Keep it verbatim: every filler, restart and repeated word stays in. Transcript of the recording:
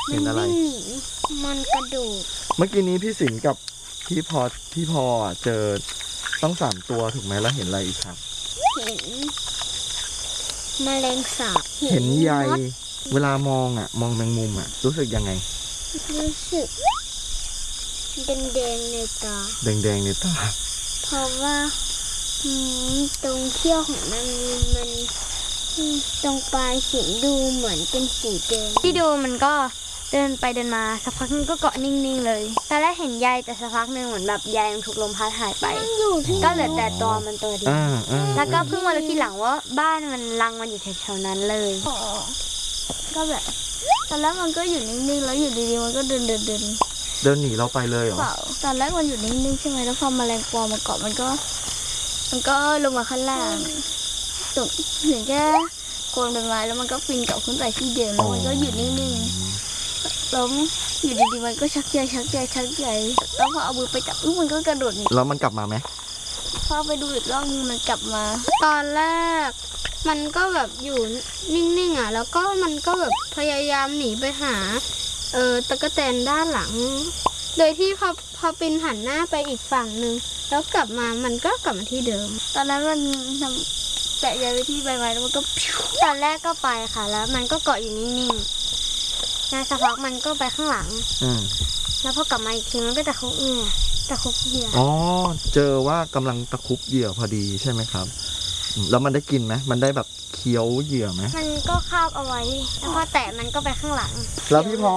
เห็นอะไรมันวิ่งหนีมันกระโดดเมื่อกี้นี้พี่สินกับพี่พอพี่พอเจอต้องสามตัวถูกไหมแล้วเห็นอะไรอีกครับเห็นแมลงสาบเห็นใยมดเวลามองอ่ะ มองแมงมุมอ่ะ รู้สึกยังไงรู้สึกแดงๆในตาแดงๆในตาเพราะว่าอืมตรงเขี้ยวของแมงมุมมันอืมตรงปลายสีดูเหมือนเป็นสีแดงที่ดูมันก็เดินไปเดินมาสักพักนึงก็เกาะนิ่งๆเลยตอนแรกเห็นใยแต่สักพักนึงเหมือนแบบใยมันถูกลมพัดหายไปมันอยู่ที่ก็เหลือแต่ตัวมันตัวเดียวอ่าอ่าแล้วก็เพิ่งมารู้ทีหลังว่าบ้านมันรังมันอยู่แถวๆนั้นเลยก็แบบตอนแรกมันก็อยู่นิ่งๆแล้วอยู่ดีๆมันก็เดินเดินเดินเดินหนีเราไปเลยเหรอเปล่าตอนแรกมันอยู่นิ่งๆใช่ไหมแล้วพอแมลงปอมาเกาะมันก็ มันก็ลงมาข้างล่างตรงเห็นแค่โคนใบไม้แล้วมันก็ปีนกลับขึ้นไปที่เดิมแล้วมันก็อยู่นิ่งๆแล้วอยู่ดีๆมันก็ชักใยชักใยชักใยแล้วพอเอามือไปจับอุ๊ยมันก็กระโดดหนีแล้วมันกลับมาไหมพอไปดูอีกรอบนึงมันกลับมาตอนแรกมันก็แบบอยู่นิ่งๆอ่ะ แล้วก็มันก็แบบพยายามหนีไปหา เออตะกแตนด้านหลัง โดยที่พอพอปินหันหน้าไปอีกฝั่งหนึ่งแล้วกลับมามันก็กลับมาที่เดิมตอนนั้นมันทำแตะใยไปที่ใบไม้แล้วมันก็พิ้วตอนแรกก็ไปค่ะ แล้วมันก็เกาะอยู่นิ่งๆแล้วสักพักมันก็ไปข้างหลังอืมแล้วพอกลับมาอีกทีมันก็จะคุกเหงื่อตะคุบเหยื่ออ๋อ เจอว่ากำลังตะครุบเหยื่อพอดีใช่ไหมครับอืมแล้วมันได้กินไหมมันได้แบบเคี้ยวเหยื่อไหมมันก็คาบเอาไว้ แล้วพอแตะมันก็ไปข้างหลังแล้วพี่พอ